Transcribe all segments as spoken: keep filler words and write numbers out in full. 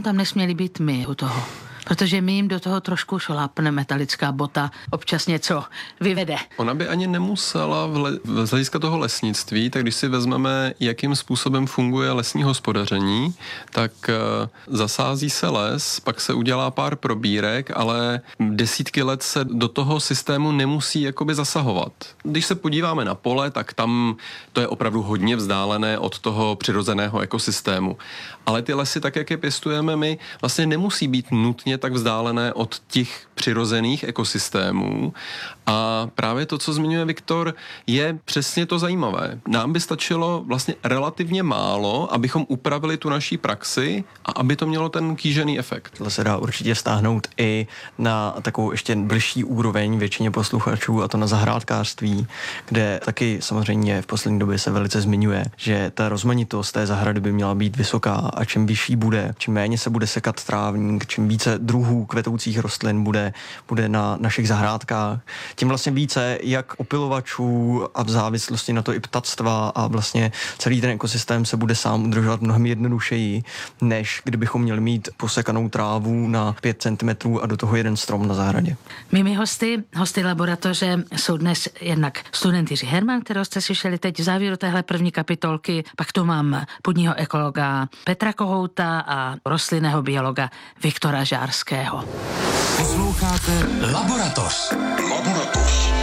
Tam nesměli být my u toho. Protože my jim do toho trošku šlápne metalická bota, občas něco vyvede. Ona by ani nemusela v le- z hlediska toho lesnictví, tak když si vezmeme, jakým způsobem funguje lesní hospodaření, tak uh, zasází se les, pak se udělá pár probírek, ale desítky let se do toho systému nemusí jakoby zasahovat. Když se podíváme na pole, tak tam to je opravdu hodně vzdálené od toho přirozeného ekosystému. Ale ty lesy, tak jak je pěstujeme my, vlastně nemusí být nutně tak vzdálené od těch přirozených ekosystémů. A právě to, co zmiňuje Viktor, je přesně to zajímavé. Nám by stačilo vlastně relativně málo, abychom upravili tu naší praxi a aby to mělo ten kýžený efekt. To se dá určitě vztáhnout i na takovou ještě bližší úroveň většině posluchačů, a to na zahrádkářství, kde taky samozřejmě v poslední době se velice zmiňuje, že ta rozmanitost té zahrady by měla být vysoká a čím vyšší bude, čím méně se bude sekat trávník, čím více druhů kvetoucích rostlin bude, bude na našich zahrádkách, tím vlastně více jak opylovačů a v závislosti na to i ptactva a vlastně celý ten ekosystém se bude sám udržovat mnohem jednodušeji, než kdybychom měli mít posekanou trávu na pět centimetrů a do toho jeden strom na zahradě. Mými hosty, hosty laboratoře jsou dnes jednak student Jiří Herman, kterého jste slyšeli teď v závěru téhle první kapitolky, pak tu mám půdního ekologa Petra Kohouta a rostlinného biologa Viktora Žárského. Posloucháte Laboratoř. Laboratoř.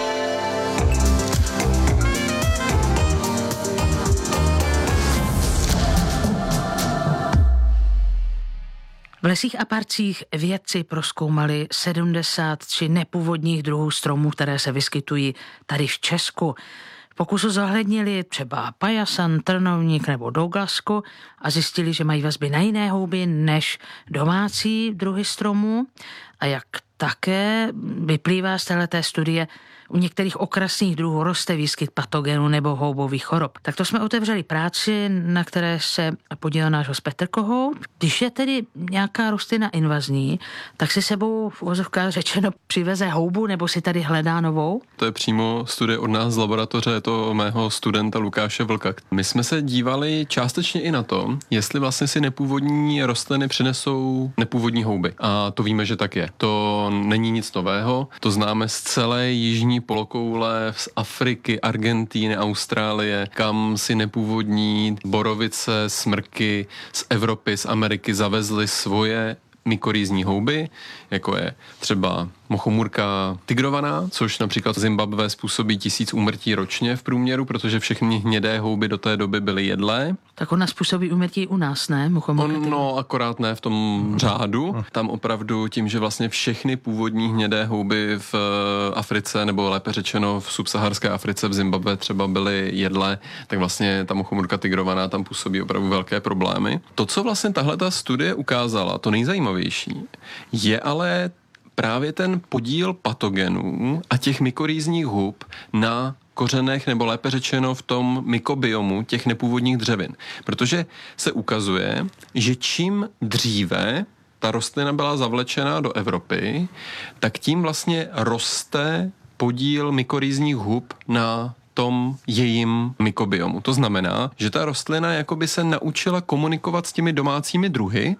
V lesích a parcích vědci prozkoumali sedmdesát tři nepůvodních druhů stromů, které se vyskytují tady v Česku. V pokusu zohlednili třeba pajasan, trnovník nebo douglasku a zjistili, že mají vazby na jiné houby než domácí druhy stromů. A jak také vyplývá z téhleté studie, u některých okrasných druhů roste výskyt patogenů nebo houbových chorob. Tak to jsme otevřeli práci, na které se podílel náš host Petr Kohout. Když je tedy nějaká rostlina invazní, tak si sebou v uvozovkách řečeno přiveze houbu nebo si tady hledá novou? To je přímo studie od nás z laboratoře, je to mého studenta Lukáše Vlka. My jsme se dívali částečně i na to, jestli vlastně si nepůvodní rostliny přinesou nepůvodní houby. A to víme, že tak je. To není nic nového, to známe z celé jižní polokoule, z Afriky, Argentíny, Austrálie, kam si nepůvodní borovice, smrky z Evropy, z Ameriky zavezly svoje mykorýzní houby, jako je třeba mochomůrka tigrovaná, což například v Zimbabwe způsobí tisíc úmrtí ročně v průměru, protože všechny hnědé houby do té doby byly jedlé. Tak ona způsobí úmrtí u nás, ne? Mochomůrka tigrovaná. No, akorát ne v tom řádu. Tam opravdu tím, že vlastně všechny původní hnědé houby v Africe, nebo lépe řečeno v subsaharské Africe, v Zimbabwe třeba byly jedlé, tak vlastně ta mochomůrka tigrovaná tam působí opravdu velké problémy. To, co vlastně tahle ta studie ukázala, to nejzajímavější, je ale právě ten podíl patogenů a těch mykorýzních hub na kořenech, nebo lépe řečeno v tom mykobiomu těch nepůvodních dřevin. Protože se ukazuje, že čím dříve ta rostlina byla zavlečena do Evropy, tak tím vlastně roste podíl mykorýzních hub na tom jejím mykobiomu. To znamená, že ta rostlina jakoby se naučila komunikovat s těmi domácími druhy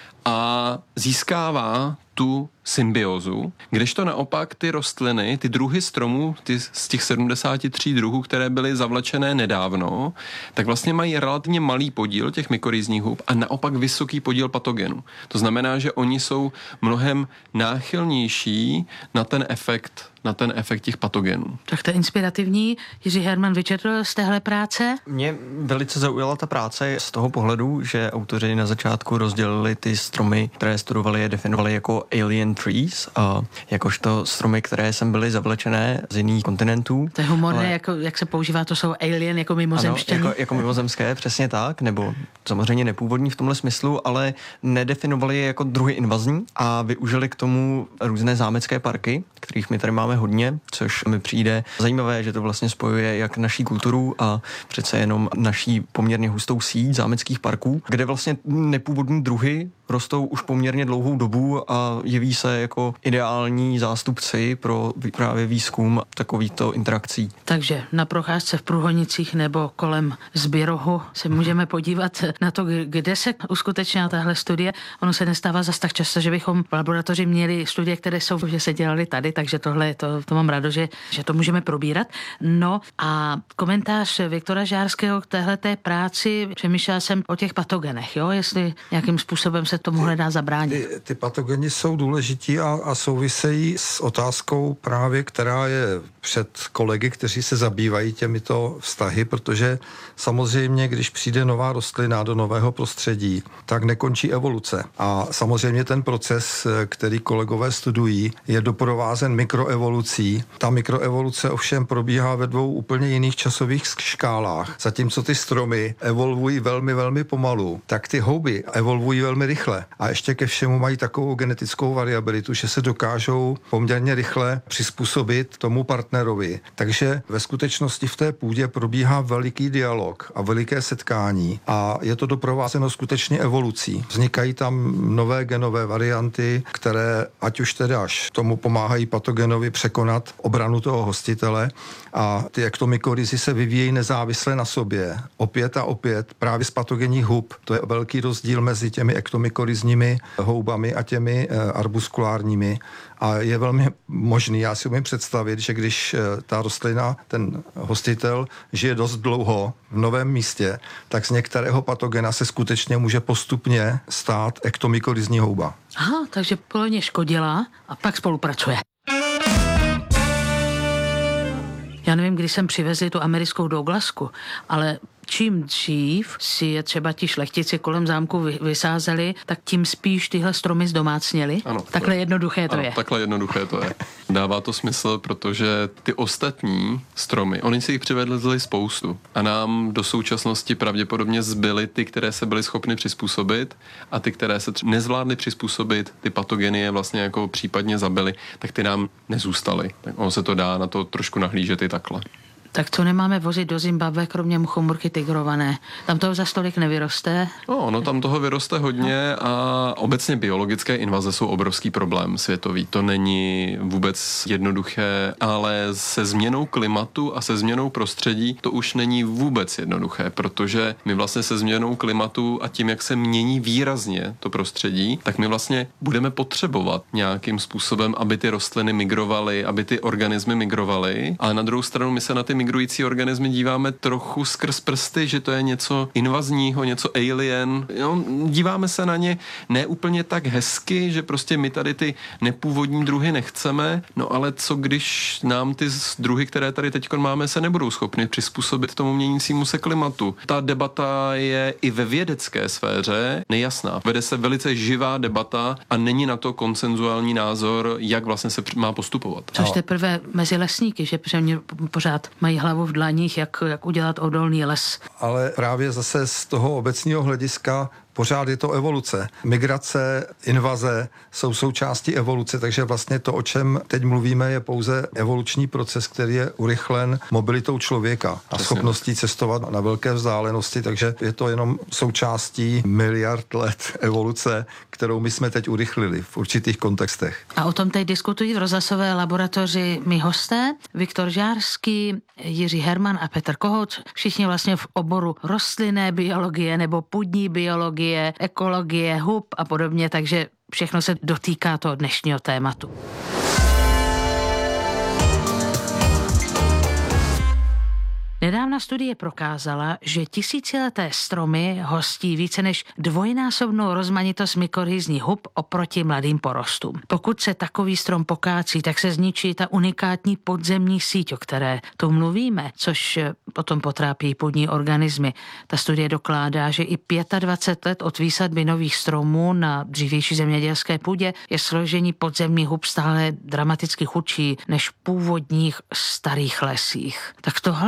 a získává tu symbiózu, kdežto naopak ty rostliny, ty druhy stromů, ty z těch sedmdesáti tří druhů, které byly zavlečené nedávno, tak vlastně mají relativně malý podíl těch mykorýzních hub a naopak vysoký podíl patogenů. To znamená, že oni jsou mnohem náchylnější na ten efekt na ten efekt těch patogenů. Tak to je inspirativní. Jiří Herman vyčetl z téhle práce? Mě velice zaujala ta práce z toho pohledu, že autoři na začátku rozdělili ty stromy, které studovali, je definovali jako alien trees, a jakožto stromy, které sem byly zavlečené z jiných kontinentů. To je humorné, ale jako, jak se používá, to jsou alien jako mimozemštění. Ano, jako, jako mimozemské, přesně tak, nebo samozřejmě nepůvodní v tomhle smyslu, ale nedefinovali je jako druhy invazní a využili k tomu různé zámecké parky, kterých my tady máme hodně, což mi přijde zajímavé, že to vlastně spojuje jak naší kulturu a přece jenom naší poměrně hustou síť zámeckých parků, kde vlastně nepůvodní druhy rostou už poměrně dlouhou dobu a a jeví se jako ideální zástupci pro právě výzkum takovýchto interakcí. Takže na procházce v Průhonicích nebo kolem Zbirohu se můžeme podívat na to, kde se uskutečná tahle studie. Ono se nestává zas tak často, že bychom v laboratoři měli studie, které jsou, že se dělaly tady, takže tohle to, to mám rádo, že, že to můžeme probírat. No a komentář Viktora Žďárského k téhleté práci, přemýšlela jsem o těch patogenech, jo, jestli nějakým způsobem se tomu hledá zabránit. Ty, ty patogeny jsou důležití a, a souvisejí s otázkou právě, která je před kolegy, kteří se zabývají těmito vztahy, protože samozřejmě, když přijde nová rostlina do nového prostředí, tak nekončí evoluce. A samozřejmě ten proces, který kolegové studují, je doprovázen mikroevolucí. Ta mikroevoluce ovšem probíhá ve dvou úplně jiných časových škálách. Zatímco ty stromy evolvují velmi, velmi pomalu, tak ty houby evolvují velmi rychle. A ještě ke všemu mají takovou genetickou variabilitu, že se dokážou poměrně rychle přizpůsobit tomu partnerovi. Takže ve skutečnosti v té půdě probíhá veliký dialog a veliké setkání a je to doprovázeno skutečně evolucí. Vznikají tam nové genové varianty, které ať už teda až tomu pomáhají patogenovi překonat obranu toho hostitele a ty ektomykoryzy se vyvíjejí nezávisle na sobě. Opět a opět právě z patogenních hub. To je velký rozdíl mezi těmi ektomykoryzními houbami a těmi arbuskulárními. A je velmi možný, já si umím představit, že když ta rostlina, ten hostitel, žije dost dlouho v novém místě, tak z některého patogena se skutečně může postupně stát ektomykoryzní houba. Aha, takže poloně škodila a pak spolupracuje. Já nevím, kdy jsem přivezli tu americkou Douglasku, ale čím dřív si je třeba ti šlechtici kolem zámku vysázeli, tak tím spíš tyhle stromy zdomácněli. Ano, takhle je, jednoduché to ano, je. Takhle jednoduché to je. Dává to smysl, protože ty ostatní stromy, oni si jich přivedli spoustu a nám do současnosti pravděpodobně zbyly ty, které se byly schopny přizpůsobit a ty, které se tři- nezvládly přizpůsobit, ty patogeny je vlastně jako případně zabily, tak ty nám nezůstaly. Tak ono se to dá na to trošku nahlížet i takhle. Tak co nemáme vozit do Zimbabwe, kromě muchomurky tigrované? Tam toho za stolik nevyroste? No, no tam toho vyroste hodně a obecně biologické invaze jsou obrovský problém světový. To není vůbec jednoduché, ale se změnou klimatu a se změnou prostředí to už není vůbec jednoduché, protože my vlastně se změnou klimatu a tím, jak se mění výrazně to prostředí, tak my vlastně budeme potřebovat nějakým způsobem, aby ty rostliny migrovaly, aby ty organismy migrovaly, ale na druhou stranu my se na ty migrující organismy díváme trochu skrz prsty, že to je něco invazního, něco alien. No, díváme se na ně ne úplně tak hezky, že prostě my tady ty nepůvodní druhy nechceme, no ale co když nám ty druhy, které tady teď máme, se nebudou schopny přizpůsobit tomu měnícímu se klimatu. Ta debata je i ve vědecké sféře nejasná. Vede se velice živá debata a není na to konsenzuální názor, jak vlastně se má postupovat. Což teprve mezi lesníky, že mě pořád mají hlavu v dlaních, jak, jak udělat odolný les. Ale právě zase z toho obecního hlediska pořád je to evoluce. Migrace, invaze jsou součástí evoluce, takže vlastně to, o čem teď mluvíme, je pouze evoluční proces, který je urychlen mobilitou člověka a schopností cestovat na velké vzdálenosti, takže je to jenom součástí miliard let evoluce, kterou my jsme teď urychlili v určitých kontextech. A o tom teď diskutují v rozhlasové laboratoři mý hosté, Viktor Žďárský, Jiří Herman a Petr Kohout, všichni vlastně v oboru rostlinné biologie nebo půdní biologie, ekologie, hub a podobně, takže všechno se dotýká toho dnešního tématu. Nedávna studie prokázala, že tisícileté stromy hostí více než dvojnásobnou rozmanitost mykorhizních hub oproti mladým porostům. Pokud se takový strom pokácí, tak se zničí ta unikátní podzemní síť, o které tu mluvíme, což potom potrápí půdní organismy. Ta studie dokládá, že i dvacet pět let od výsadby nových stromů na dřívější zemědělské půdě je složení podzemních hub stále dramaticky chudší než v původních starých lesích. Tak tohle je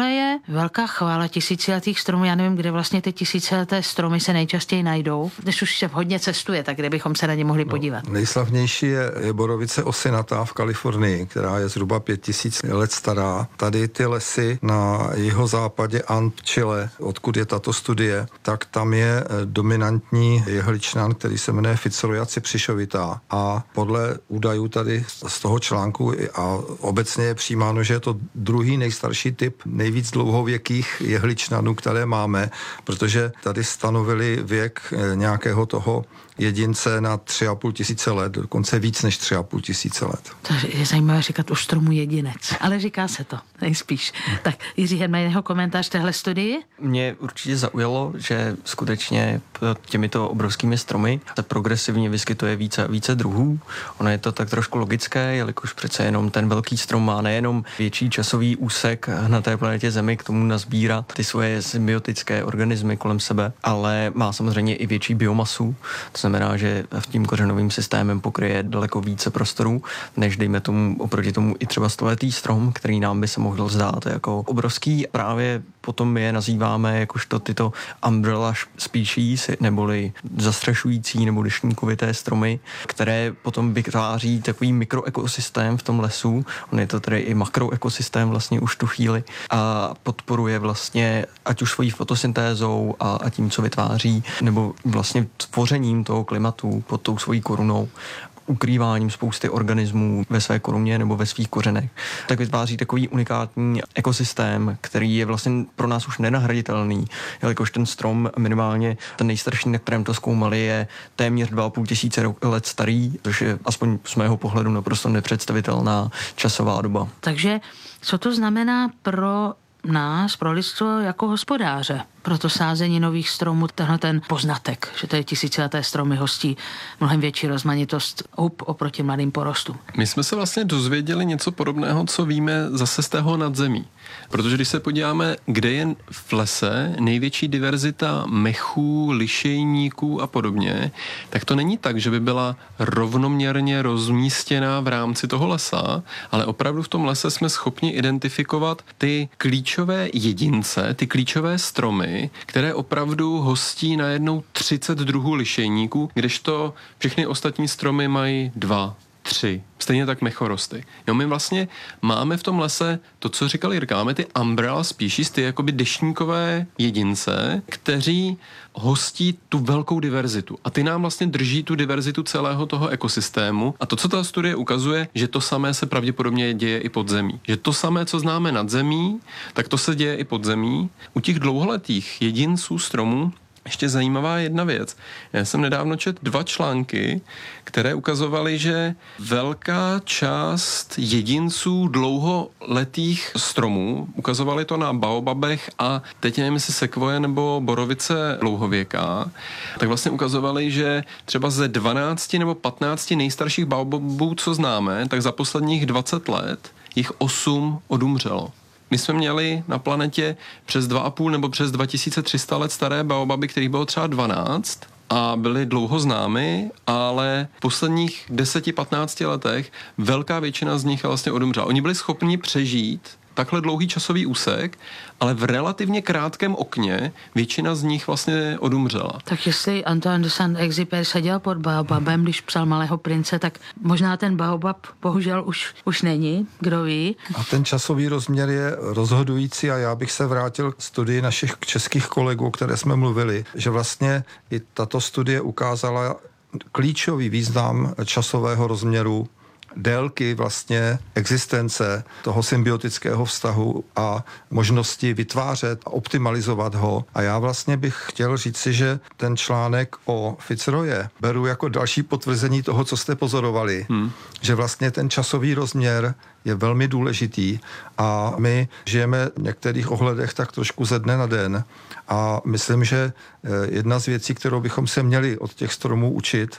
velká chvála tisíciletých stromů. Já nevím, kde vlastně ty tisícileté stromy se nejčastěji najdou. Když už se hodně cestuje, tak kde bychom se na ně mohli podívat. No, nejslavnější je, je borovice osinatá v Kalifornii, která je zhruba pět tisíc let stará. Tady ty lesy na jihozápadě And, Chile, odkud je tato studie, tak tam je dominantní jehličnan, který se jmenuje Fitzroya cypřišovitá. A podle údajů tady z toho článku a obecně je přijímáno, že je to druhý nejstarší typ nejvíc dlouhověkých jehličnanů, které máme, protože tady stanovili věk nějakého toho jedince na tři a půl tisíce let, dokonce víc než tři a půl tisíce let. To je zajímavé říkat už stromu jedinec, ale říká se to, nejspíš. Tak Jiří Herman, jeho komentář téhle studii? Mě určitě zaujalo, že skutečně pod těmito obrovskými stromy se progresivně vyskytuje více a více druhů. Ono je to tak trošku logické, jelikož přece jenom ten velký strom má nejenom větší časový úsek na té planetě Zemi k tomu nazbírat ty svoje symbiotické organismy kolem sebe, ale má samozřejmě i větší biomasu. To znamená, že v tím kořenovým systémem pokryje daleko více prostorů, než dejme tomu oproti tomu i třeba stoletý strom, který nám by se mohl zdát jako obrovský. Právě potom je nazýváme jakožto tyto umbrella species, neboli zastřešující nebo deštníkovité stromy, které potom vytváří takový mikroekosystém v tom lesu. On je to tedy i makroekosystém vlastně už tu chvíli a podporuje vlastně ať už svojí fotosyntézou a, a tím, co vytváří, nebo vlastně tvořením toho klimatu pod tou svojí korunou, ukrýváním spousty organismů ve své koruně nebo ve svých kořenech, tak vytváří takový unikátní ekosystém, který je vlastně pro nás už nenahraditelný, jelikož ten strom minimálně, ten nejstarší, na kterém to zkoumali, je téměř dva a půl tisíce let starý, což je aspoň z mého pohledu naprosto nepředstavitelná časová doba. Takže co to znamená pro nás, pro lidstvo jako hospodáře, pro to sázení nových stromů, tenhle ten poznatek, že tady tisícileté stromy hostí mnohem větší rozmanitost hub oproti mladým porostům. My jsme se vlastně dozvěděli něco podobného, co víme zase z tého nadzemí. Protože když se podíváme, kde je v lese největší diverzita mechů, lišejníků a podobně, tak to není tak, že by byla rovnoměrně rozmístěná v rámci toho lesa, ale opravdu v tom lese jsme schopni identifikovat ty klíčové jedince, ty klíčové stromy, které opravdu hostí najednou třicet druhů lišejníků, kdežto všechny ostatní stromy mají dva, tři. Stejně tak mechorosty. Jo, my vlastně máme v tom lese to, co říkal Jirka, máme ty umbrella species, ty jakoby deštníkové jedince, kteří hostí tu velkou diverzitu. A ty nám vlastně drží tu diverzitu celého toho ekosystému. A to, co ta studie ukazuje, že to samé se pravděpodobně děje i pod zemí. Že to samé, co známe nad zemí, tak to se děje i pod zemí. U těch dlouholetých jedinců stromů ještě zajímavá jedna věc. Já jsem nedávno četl dva články, které ukazovaly, že velká část jedinců dlouholetých stromů, ukazovaly to na baobabech a teď nevím, jestli sekvoje nebo borovice dlouhověká, tak vlastně ukazovaly, že třeba ze dvanácti nebo patnácti nejstarších baobabů, co známe, tak za posledních dvacet let jich osm odumřelo. My jsme měli na planetě přes dva a půl nebo přes dva tisíce tři sta let staré baobaby, kterých bylo třeba dvanáct a byly dlouho známy, ale v posledních deseti patnácti letech velká většina z nich vlastně odumřela. Oni byli schopni přežít takhle dlouhý časový úsek, ale v relativně krátkém okně většina z nich vlastně odumřela. Tak jestli Antoine de Saint-Exupéry seděl pod baobabem, když psal Malého prince, tak možná ten baobab bohužel už, už není, kdo ví. A ten časový rozměr je rozhodující a já bych se vrátil k studii našich českých kolegů, o které jsme mluvili, že vlastně i tato studie ukázala klíčový význam časového rozměru, délky vlastně existence toho symbiotického vztahu a možnosti vytvářet a optimalizovat ho. A já vlastně bych chtěl říci, že ten článek o Fitzroye beru jako další potvrzení toho, co jste pozorovali. Hmm. Že vlastně ten časový rozměr je velmi důležitý a my žijeme v některých ohledech tak trošku ze dne na den a myslím, že jedna z věcí, kterou bychom se měli od těch stromů učit,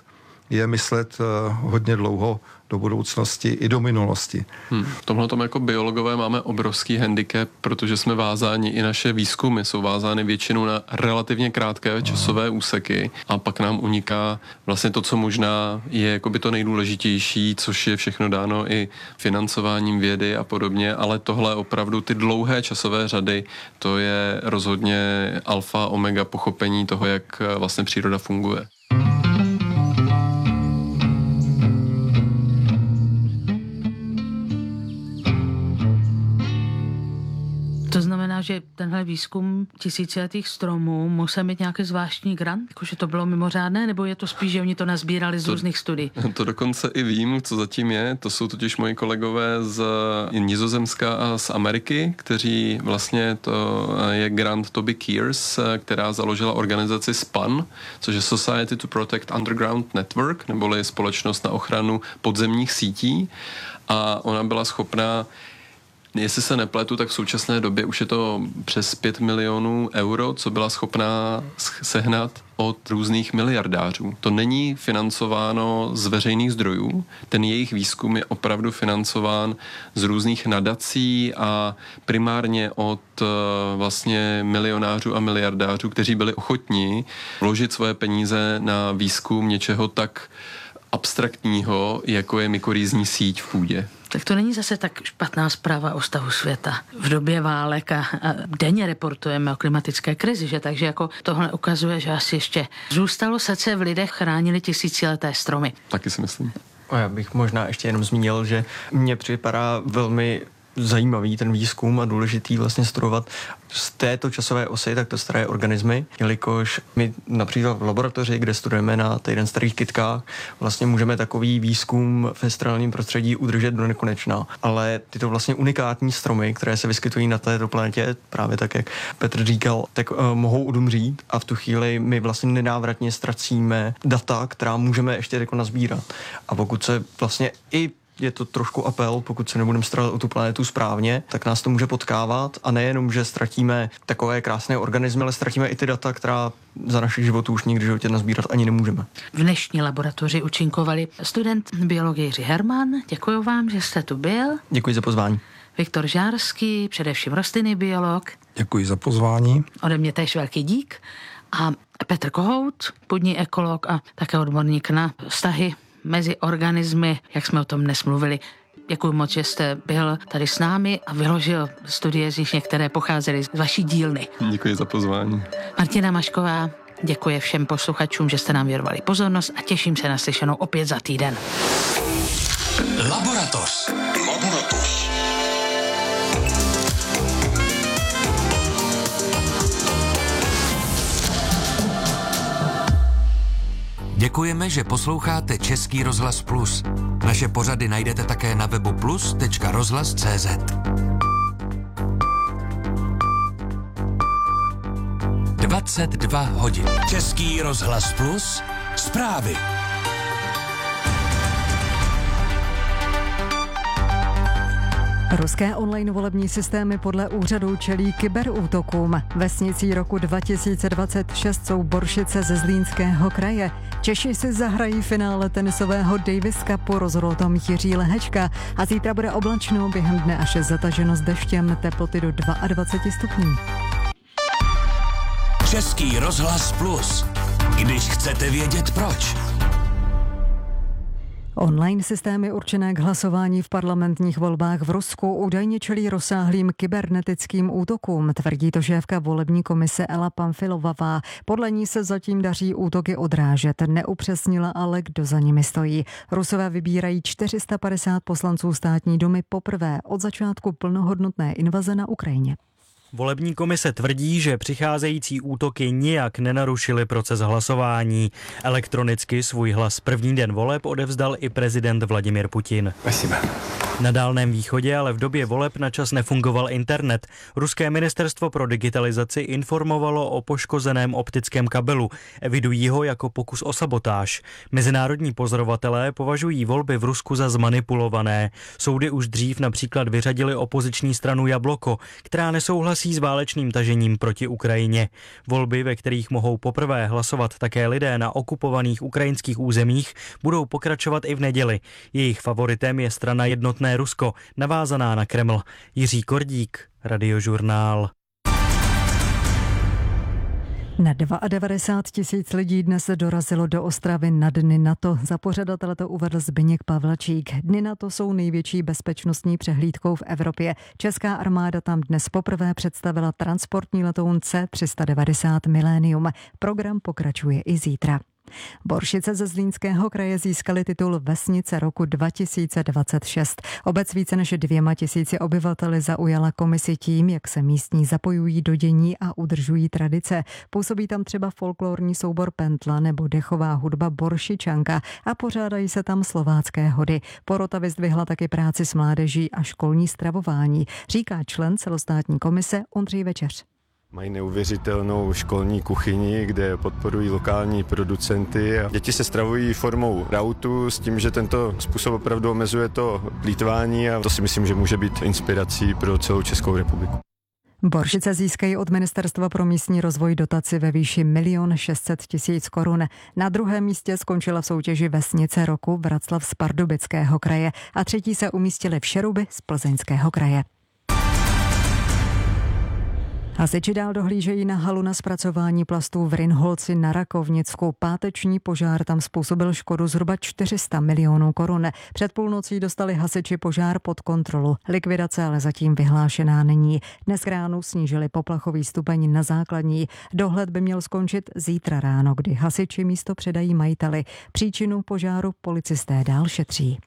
je myslet hodně dlouho do budoucnosti i do minulosti. Hmm. V tomhle tom jako biologové máme obrovský handicap, protože jsme vázáni, i naše výzkumy jsou vázány většinou na relativně krátké časové úseky a pak nám uniká vlastně to, co možná je jakoby to nejdůležitější, což je všechno dáno i financováním vědy a podobně, ale tohle opravdu ty dlouhé časové řady, to je rozhodně alfa, omega pochopení toho, jak vlastně příroda funguje. To znamená, že tenhle výzkum tisíciletých stromů musel mít nějaký zvláštní grant? Jakože to bylo mimořádné, nebo je to spíš, že oni to nazbírali z to, různých studií? To dokonce i vím, co zatím je. To jsou totiž moji kolegové z Nizozemska a z Ameriky, kteří vlastně, to je grant Toby Kears, která založila organizaci SPAN, což je Society to Protect Underground Network, neboli společnost na ochranu podzemních sítí. A ona byla schopná, jestli se nepletu, tak v současné době už je to přes pět milionů euro, co byla schopná sehnat od různých miliardářů. To není financováno z veřejných zdrojů, ten jejich výzkum je opravdu financován z různých nadací a primárně od vlastně milionářů a miliardářů, kteří byli ochotní vložit svoje peníze na výzkum něčeho tak abstraktního, jako je mykorýzní síť v půdě. Tak to není zase tak špatná zpráva o stavu světa. V době válek a, a denně reportujeme o klimatické krizi, že? Takže jako tohle ukazuje, že asi ještě zůstalo srdce v lidech, chránili tisícileté stromy. Taky si myslím. A já bych možná ještě jenom zmínil, že mně připadá velmi zajímavý ten výzkum a důležitý vlastně studovat z této časové osy takto staré organismy, jelikož my například v laboratoři, kde studujeme na týden starých kytkách, vlastně můžeme takový výzkum v esterilním prostředí udržet do nekonečna. Ale tyto vlastně unikátní stromy, které se vyskytují na této planetě, právě tak, jak Petr říkal, tak uh, mohou odumřít a v tu chvíli my vlastně nenávratně ztracíme data, která můžeme ještě jako nazbírat. A pokud se vlastně i je to trošku apel, pokud se nebudeme starat o tu planetu správně, tak nás to může potkávat a nejenom, že ztratíme takové krásné organismy, ale ztratíme i ty data, která za našich životů už nikdy životě nazbírat ani nemůžeme. V dnešní laboratoři účinkovali student biologie Jiří Herman. Děkuji vám, že jste tu byl. Děkuji za pozvání. Viktor Žárský, především rostlinný biolog. Děkuji za pozvání. Ode mě též velký dík. A Petr Kohout, půdní ekolog a také odborník na vztahy mezi organismy, jak jsme o tom dnes mluvili. Děkuji moc, že jste byl tady s námi a vyložil studie, z nich některé pocházely z vaší dílny. Děkuji za pozvání. Martina Mašková, děkuji všem posluchačům, že jste nám věnovali pozornost a těším se na slyšenou opět za týden. Laboratoř. Laboratoř. Děkujeme, že posloucháte Český rozhlas Plus. Naše pořady najdete také na webu plus tečka rozhlas tečka cé zet. dvacet dva hodin. Český rozhlas Plus. Zprávy. Ruské online volební systémy podle úřadu čelí kyberútokům. Vesnicí roku dva tisíce dvacet šest jsou Boršice ze Zlínského kraje. Češi si zahrají finále tenisového Davis Cupu, rozhodl o tom Jiří Lehečka. A zítra bude oblačno, během dne až zataženo s deštěm, teploty do dvacet dva stupňů. Český rozhlas Plus. Když chcete vědět proč. Online systémy určené k hlasování v parlamentních volbách v Rusku údajně čelí rozsáhlým kybernetickým útokům, tvrdí to šéfka volební komise Ela Pamfilová. Podle ní se zatím daří útoky odrážet, neupřesnila ale, kdo za nimi stojí. Rusové vybírají čtyři sta padesát poslanců státní dumy poprvé od začátku plnohodnotné invaze na Ukrajině. Volební komise tvrdí, že přicházející útoky nijak nenarušily proces hlasování. Elektronicky svůj hlas první den voleb odevzdal i prezident Vladimír Putin. Спасибо. Na Dálném východě ale v době voleb načas nefungoval internet. Ruské ministerstvo pro digitalizaci informovalo o poškozeném optickém kabelu. Evidují ho jako pokus o sabotáž. Mezinárodní pozorovatelé považují volby v Rusku za zmanipulované. Soudy už dřív například vyřadili opoziční stranu Jabloko, která nesouhlasí s válečným tažením proti Ukrajině. Volby, ve kterých mohou poprvé hlasovat také lidé na okupovaných ukrajinských územích, budou pokračovat i v neděli. Jejich favoritem je strana Jednotné Rusko, navázaná na Kreml. Jiří Kordík, Radiožurnál. Na devadesát dva tisíc lidí dnes dorazilo do Ostravy na Dny NATO. Za pořadatele to uvedl Zbyněk Pavlačík. Dny NATO jsou největší bezpečnostní přehlídkou v Evropě. Česká armáda tam dnes poprvé představila transportní letoun C tři set devadesát Millennium. Program pokračuje i zítra. Boršice ze Zlínského kraje získaly titul Vesnice roku dva tisíce dvacet šest. Obec více než dvěma tisíci obyvateli zaujala komisi tím, jak se místní zapojují do dění a udržují tradice. Působí tam třeba folklorní soubor Pentla nebo dechová hudba Boršičanka a pořádají se tam slovácké hody. Porota vyzdvihla taky práci s mládeží a školní stravování, říká člen celostátní komise Ondřej Večeř. Mají neuvěřitelnou školní kuchyni, kde podporují lokální producenty. Děti se stravují formou rautu s tím, že tento způsob opravdu omezuje to plýtvání a to si myslím, že může být inspirací pro celou Českou republiku. Boršice získají od Ministerstva pro místní rozvoj dotaci ve výši milion šest set tisíc korun. Na druhém místě skončila v soutěži Vesnice roku Vraclav z Pardubického kraje a třetí se umístili v Šeruby z Plzeňského kraje. Hasiči dál dohlížejí na halu na zpracování plastů v Rynholci na Rakovnicku. Páteční požár tam způsobil škodu zhruba čtyři sta milionů korun. Před půlnocí dostali hasiči požár pod kontrolu. Likvidace ale zatím vyhlášená není. Dnes k ránu snížili poplachový stupeň na základní. Dohled by měl skončit zítra ráno, kdy hasiči místo předají majiteli. Příčinu požáru policisté dál šetří.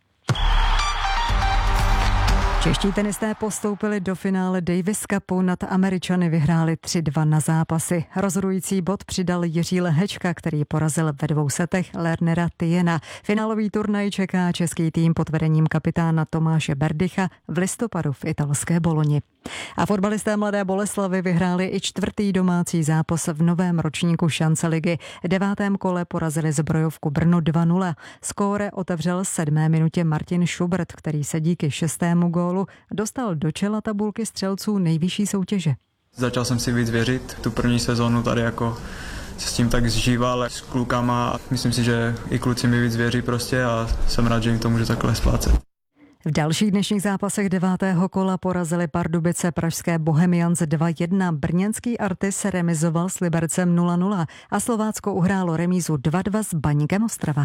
Čeští tenisté postoupili do finále Davis Cupu, nad Američany vyhráli tři dva na zápasy. Rozhodující bod přidal Jiří Lehečka, který porazil ve dvou setech Lernera Tyena. Finálový turnaj čeká český tým pod vedením kapitána Tomáše Berdycha v listopadu v italské Boloni. A fotbalisté Mladé Boleslavi vyhráli i čtvrtý domácí zápas v novém ročníku šance ligy. V devátém kole porazili Zbrojovku Brno dva nula. Skóre otevřel v sedmé minutě Martin Schubert, který se díky šestému gólu dostal do čela tabulky střelců nejvyšší soutěže. Začal jsem si víc věřit, tu první sezónu tady jako se s tím tak zžíval s klukama. Myslím si, že i kluci mi víc věří prostě a jsem rád, že jim to může takhle splácet. V dalších dnešních zápasech devátého kola porazili Pardubice pražské Bohemians dva jedna, brněnský Artis remizoval s Libercem nula nula a Slovácko uhrálo remízu dva dva s Baníkem Ostrava.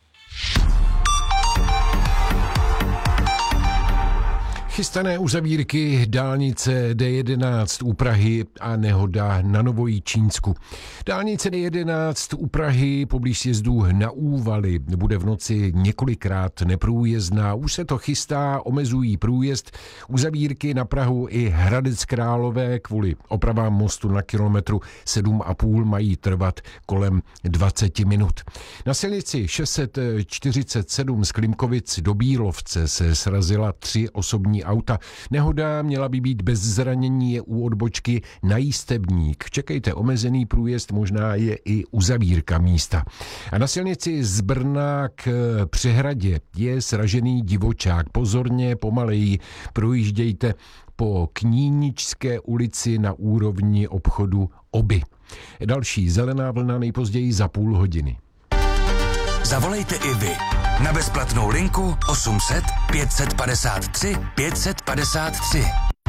Chystané uzavírky dálnice D jedenáct u Prahy a nehoda na Novojičínsku. Dálnice D jedenáct u Prahy poblíž sjezdu na Úvaly bude v noci několikrát neprůjezdná. Už se to chystá, omezují průjezd. Uzavírky na Prahu i Hradec Králové kvůli opravám mostu na kilometru sedm a půl mají trvat kolem dvacet minut. Na silnici šest set čtyřicet sedm z Klimkovic do Bílovce se srazila tři osobní auta. Nehoda měla by být bez zranění, je u odbočky na Jístebník. Čekejte, omezený průjezd, možná je i uzavírka místa. A na silnici z Brna k Přehradě je sražený divočák. Pozorně, pomaleji projíždějte po Kníničské ulici na úrovni obchodu Oby. Další zelená vlna nejpozději za půl hodiny. Zavolejte i vy na bezplatnou linku osm set pět set padesát tři pět set padesát tři.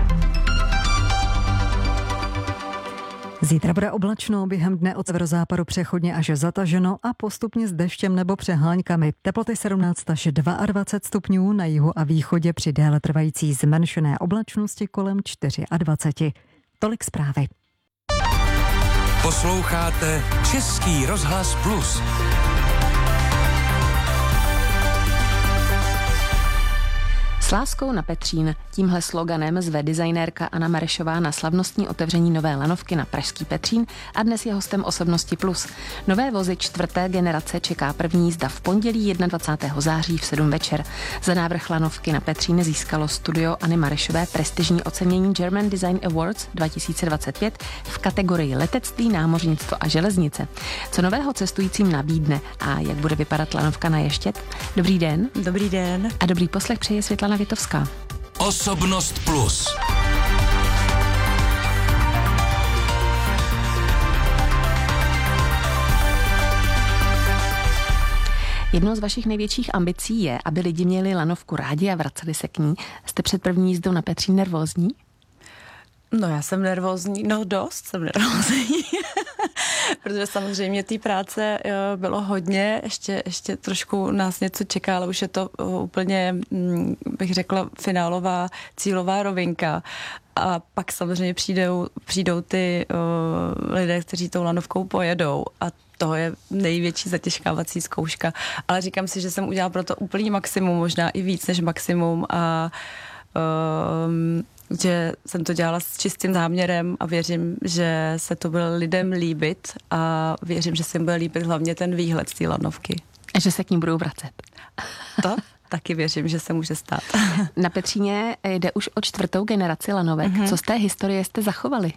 Zítra bude oblačno, během dne od severozápadu přechodně až zataženo a postupně s deštěm nebo přehláňkami. Teploty sedmnáct až dvacet dva stupňů, na jihu a východě při déle trvající zmenšené oblačnosti kolem dvacet čtyři. Tolik zprávy. Posloucháte Český rozhlas Plus. S láskou na Petřín. Tímhle sloganem zve designérka Anna Marešová na slavnostní otevření nové lanovky na pražský Petřín a dnes je hostem Osobnosti Plus. Nové vozy čtvrté generace čeká první jízda v pondělí dvacátého prvního září v sedm večer. Za návrh lanovky na Petřín získalo studio Anny Marešové prestižní ocenění German Design Awards dva tisíce dvacet pět v kategorii letectví, námořnictvo a železnice. Co nového cestujícím nabídne a jak bude vypadat lanovka na Ještěd? Dobrý den. Dobrý den. A dobrý poslech přeje Světlana Vitovská. Osobnost Plus. Jednou z vašich největších ambicí je, aby lidi měli lanovku rádi a vraceli se k ní. Jste před první jízdou na Petřín nervózní? No já jsem nervózní, no dost jsem nervózní, protože samozřejmě té práce bylo hodně, ještě, ještě trošku nás něco čeká, ale už je to úplně, bych řekla, finálová cílová rovinka. A pak samozřejmě přijdou, přijdou ty uh, lidé, kteří tou lanovkou pojedou a to je největší zatěžkávací zkouška. Ale říkám si, že jsem udělala pro to úplný maximum, možná i víc než maximum a uh, že jsem to dělala s čistým záměrem a věřím, že se to bude lidem líbit a věřím, že se jim bude líbit hlavně ten výhled z té lanovky. A že se k ní budou vracet. To taky věřím, že se může stát. Na Petříně jde už o čtvrtou generaci lanovek. Mm-hmm. Co z té historie jste zachovali?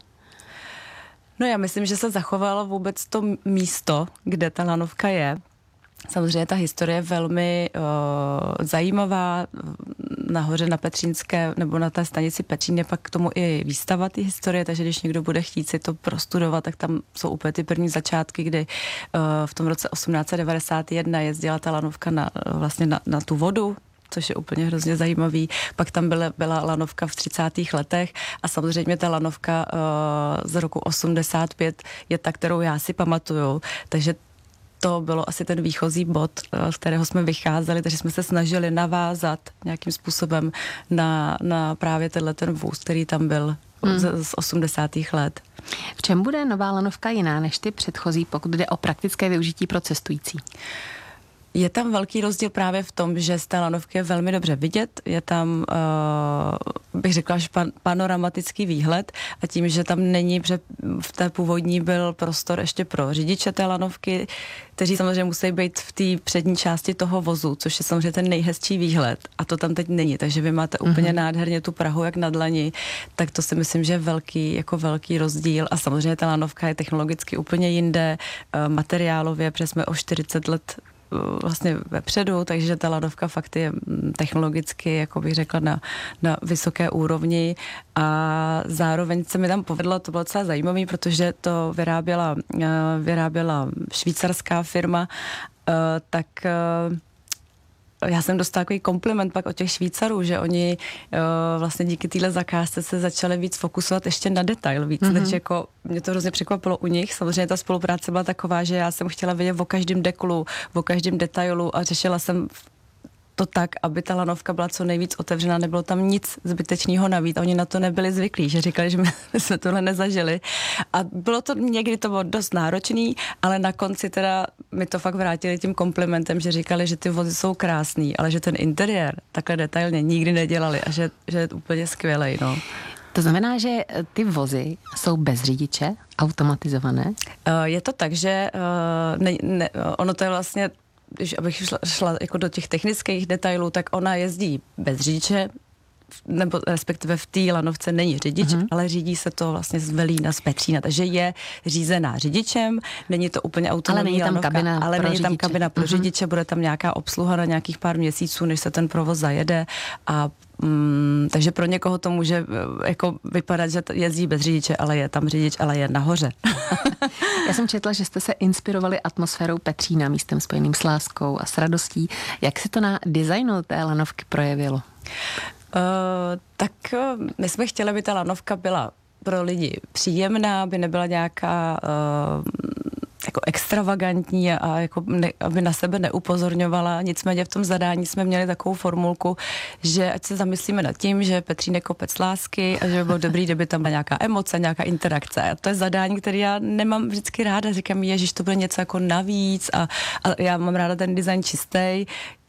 No já myslím, že se zachovalo vůbec to místo, kde ta lanovka je. Samozřejmě ta historie je velmi uh, zajímavá. Nahoře na Petřínské nebo na té stanici Petřín je pak k tomu i výstava té historie, takže když někdo bude chtít si to prostudovat, tak tam jsou úplně ty první začátky, kdy uh, v tom roce osmnáct set devadesát jedna jezdila ta lanovka na, vlastně na, na tu vodu, což je úplně hrozně zajímavý. Pak tam byla, byla lanovka v třicátých letech a samozřejmě ta lanovka uh, z roku osmdesát pět je ta, kterou já si pamatuju, takže to bylo asi ten výchozí bod, z kterého jsme vycházeli, takže jsme se snažili navázat nějakým způsobem na, na právě tenhle ten vůz, který tam byl hmm. z, z osmdesátých let. V čem bude nová lanovka jiná než ty předchozí, pokud jde o praktické využití pro cestující? Je tam velký rozdíl právě v tom, že z té lanovky je velmi dobře vidět, je tam, uh, bych řekla, že pan, panoramatický výhled a tím, že tam není, že v té původní byl prostor ještě pro řidiče té lanovky, kteří samozřejmě musí být v té přední části toho vozu, což je samozřejmě ten nejhezčí výhled a to tam teď není, takže vy máte úplně mm-hmm. nádherně tu Prahu jak na dlani, tak to si myslím, že je velký, jako velký rozdíl a samozřejmě ta lanovka je technologicky úplně jinde, uh, materiálově, protože jsme o čtyřicet let vlastně vepředu, takže ta lanovka fakt je technologicky, jako bych řekla, na, na vysoké úrovni a zároveň se mi tam povedlo, to bylo docela zajímavé, protože to vyráběla, vyráběla švýcarská firma, tak já jsem dostala takový kompliment pak od těch Švýcarů, že oni uh, vlastně díky téhle zakázce se začali víc fokusovat ještě na detail víc, mm-hmm. než jako mě to hrozně překvapilo u nich. Samozřejmě ta spolupráce byla taková, že já jsem chtěla vědět o každém deklu, o každém detailu a řešila jsem to tak, aby ta lanovka byla co nejvíc otevřená, nebylo tam nic zbytečného navíc. Oni na to nebyli zvyklí, že říkali, že my jsme tohle nezažili. A bylo to, někdy to bylo dost náročný, ale na konci teda mi to fakt vrátili tím komplimentem, že říkali, že ty vozy jsou krásný, ale že ten interiér takhle detailně nikdy nedělali a že, že je úplně skvělej, no. To znamená, že ty vozy jsou bez řidiče, automatizované? Je to tak, že ne, ne, ono to je vlastně, když abych šla, šla jako do těch technických detailů, tak ona jezdí bez řidiče, nebo respektive v té lanovce není řidič, uh-huh. ale řídí se to vlastně z Velína, z Petřína, takže je řízená řidičem, není to úplně autonomní ale není tam lanovka, kabina ale pro není řidiče. tam kabina pro uh-huh. řidiče, bude tam nějaká obsluha na nějakých pár měsíců, než se ten provoz zajede a mm, takže pro někoho to může jako vypadat, že jezdí bez řidiče, ale je tam řidič, ale je nahoře. Já jsem četla, že jste se inspirovali atmosférou Petřína, místem spojeným s láskou a s radostí. Jak se to na designu té lanovky projevilo? Uh, tak uh, my jsme chtěli, aby ta lanovka byla pro lidi příjemná, aby nebyla nějaká uh, jako extravagantní a jako ne, aby na sebe neupozorňovala. Nicméně v tom zadání jsme měli takovou formulku, že ať se zamyslíme nad tím, že Petřín je kopec lásky a že by bylo dobrý, kdyby tam byla nějaká emoce, nějaká interakce. A to je zadání, které já nemám vždycky ráda. Říkám, ježiš, to bude něco jako navíc a, a já mám ráda ten design čistý.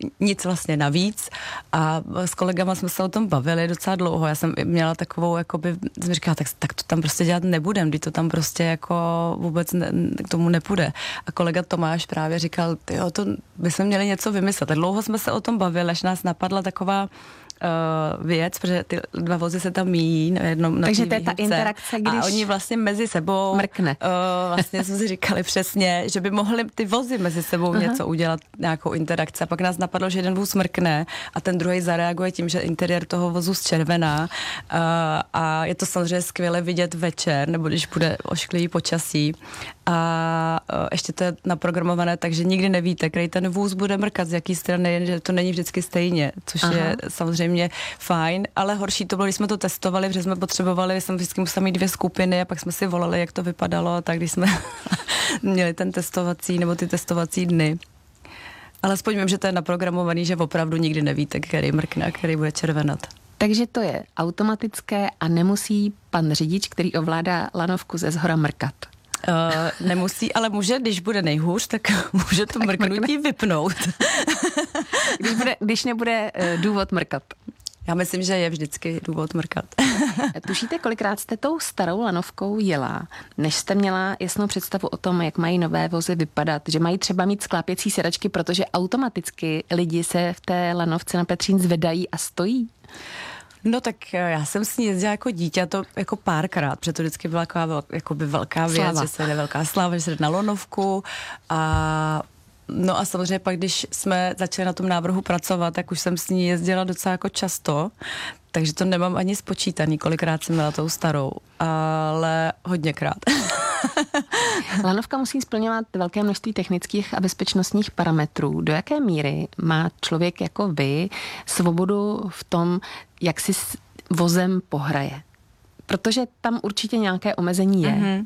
nic vlastně navíc a s kolegama jsme se o tom bavili docela dlouho. Já jsem měla takovou, jakoby, jsem říkala, tak, tak to tam prostě dělat nebudem, kdy to tam prostě jako vůbec ne, k tomu nepůjde. A kolega Tomáš právě říkal, tyjo, to bychom měli něco vymyslet. A dlouho jsme se o tom bavili, až nás napadla taková Uh, věc, protože ty dva vozy se tam míjí na jednom na Takže to je ta interakce, když a oni vlastně mezi sebou mrkne. Uh, vlastně jsme si říkali přesně, že by mohli ty vozy mezi sebou uh-huh. něco udělat, nějakou interakci. A pak nás napadlo, že jeden vůz mrkne a ten druhý zareaguje tím, že interiér toho vozu zčervená. Uh, a je to samozřejmě skvěle vidět večer, nebo když bude ošklivý počasí. A uh, ještě to je naprogramované, takže nikdy nevíte, který ten vůz bude mrkat, z jaký strany, že to není vždycky stejně, což Aha. je samozřejmě mě fajn, ale horší to bylo, když jsme to testovali, protože jsme potřebovali, jsme vždycky museli mít dvě skupiny a pak jsme si volali, jak to vypadalo, tak když jsme měli ten testovací nebo ty testovací dny. Ale aspoň vím, že to je naprogramovaný, že opravdu nikdy nevíte, který mrkne a který bude červenat. Takže to je automatické a nemusí pan řidič, který ovládá lanovku ze zhora mrkat. Uh, nemusí, ale může, když bude nejhůř, tak může to mrknutí vypnout. když, bude, když nebude uh, důvod mrkat. Já myslím, že je vždycky důvod mrkat. Tušíte, kolikrát jste tou starou lanovkou jela, než jste měla jasnou představu o tom, jak mají nové vozy vypadat, že mají třeba mít sklápěcí sedačky, protože automaticky lidi se v té lanovce na Petřín zvedají a stojí? No tak já jsem s ní jezdila jako dítě, to jako párkrát, protože to vždycky byla taková vel, jakoby velká věc, Slava. že se jde velká sláva, že se jde na lanovku a no a samozřejmě pak, když jsme začali na tom návrhu pracovat, tak už jsem s ní jezdila docela jako často, takže to nemám ani spočítaný, kolikrát jsem měla tou starou, ale hodněkrát. Lanovka musí splňovat velké množství technických a bezpečnostních parametrů. Do jaké míry má člověk jako vy svobodu v tom, jak si s vozem pohraje? Protože tam určitě nějaké omezení je. Mm-hmm.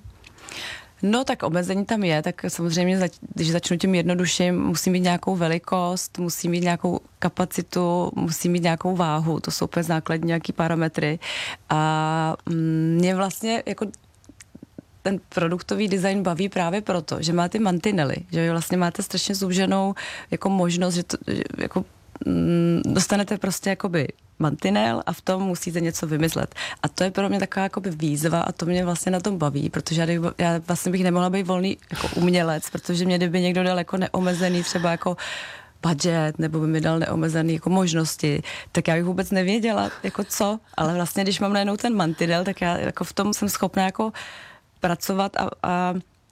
No tak omezení tam je, tak samozřejmě, když začnu tím jednodušším, musí mít nějakou velikost, musí mít nějakou kapacitu, musí mít nějakou váhu, to jsou úplně základní nějaký parametry. A mě vlastně jako ten produktový design baví právě proto, že má ty mantinely, že vlastně máte strašně zúženou jako možnost, že to, že jako mm, dostanete prostě jakoby mantinel a v tom musíte něco vymyslet. A to je pro mě taková jakoby výzva a to mě vlastně na tom baví, protože já, já vlastně bych nemohla být volný jako umělec, protože mě kdyby někdo dal jako neomezený třeba jako budget, nebo by mi dal neomezený jako možnosti, tak já bych vůbec nevěděla jako co, ale vlastně když mám najednou ten mantinel, tak já jako v tom jsem schopná jako pracovat a, a, a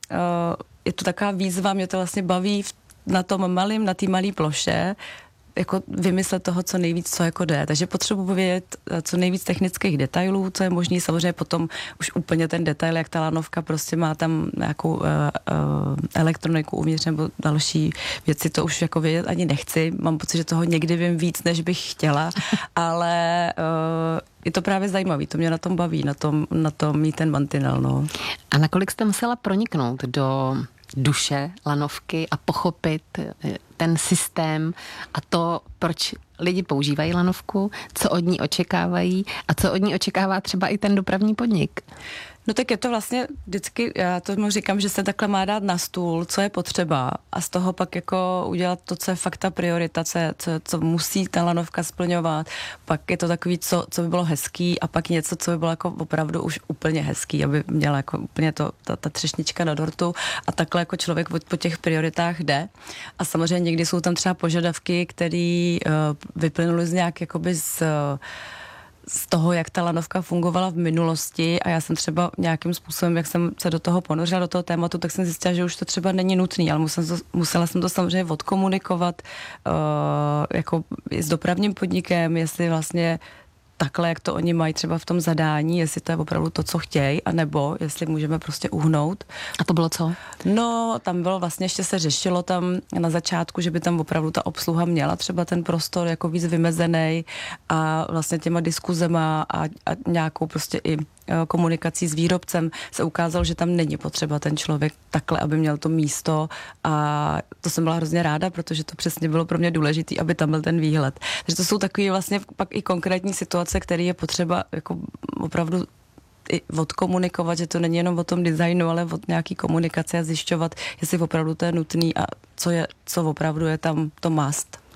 je to taková výzva, mě to vlastně baví v, na tom malém, na té malé ploše, jako vymyslet toho, co nejvíc, co jako jde. Takže potřebuji vědět co nejvíc technických detailů, co je možný, samozřejmě potom už úplně ten detail, jak ta lanovka prostě má tam nějakou uh, uh, elektroniku uvnitř nebo další věci, to už jako vědět ani nechci. Mám pocit, že toho někdy vím víc, než bych chtěla, ale uh, je to právě zajímavý, to mě na tom baví, na tom, na tom mít ten mantinel, no. A nakolik jste musela proniknout do duše lanovky a pochopit ten systém a to, proč lidi používají lanovku, co od ní očekávají a co od ní očekává třeba i ten dopravní podnik? No tak je to vlastně vždycky, já tomu říkám, že se takhle má dát na stůl, co je potřeba a z toho pak jako udělat to, co je fakt ta priorita, co, je, co, co musí ta lanovka splňovat. Pak je to takový, co, co by bylo hezký a pak něco, co by bylo jako opravdu už úplně hezký, aby měla jako úplně to, ta, ta třešnička na dortu a takhle jako člověk po těch prioritách jde. A samozřejmě někdy jsou tam třeba požadavky, které uh, vyplynuly z nějak jakoby z uh, z toho, jak ta lanovka fungovala v minulosti a já jsem třeba nějakým způsobem, jak jsem se do toho ponořila, do toho tématu, tak jsem zjistila, že už to třeba není nutný, ale musela, to, musela jsem to samozřejmě odkomunikovat uh, jako s dopravním podnikem, jestli vlastně takhle, jak to oni mají třeba v tom zadání, jestli to je opravdu to, co chtějí, anebo jestli můžeme prostě uhnout. A to bylo co? No, tam bylo vlastně, ještě se řešilo tam na začátku, že by tam opravdu ta obsluha měla třeba ten prostor jako víc vymezený a vlastně těma diskuzema a, a nějakou prostě i komunikací s výrobcem se ukázalo, že tam není potřeba ten člověk takhle, aby měl to místo a to jsem byla hrozně ráda, protože to přesně bylo pro mě důležité, aby tam byl ten výhled. Takže to jsou takové vlastně pak i konkrétní situace, které je potřeba jako opravdu i odkomunikovat, že to není jenom o tom designu, ale od nějaký komunikace a zjišťovat, jestli opravdu to je nutný a co je, co opravdu je tam to must.